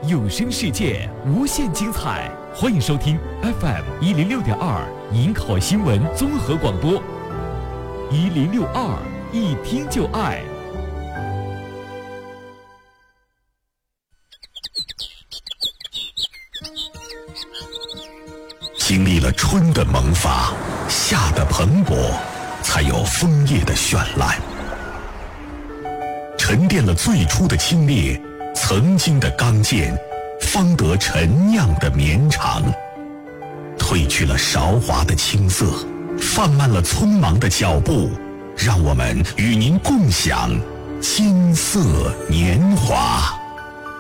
有声世界无限精彩，欢迎收听 FM106.2银口新闻综合广播，1062一听就爱。 经历了春的萌发，夏的蓬勃，才有枫叶的绚烂。沉淀了最初的清冽，曾经的刚健，方得陈酿的绵长。褪去了韶华的青涩，放慢了匆忙的脚步，让我们与您共享金色年华。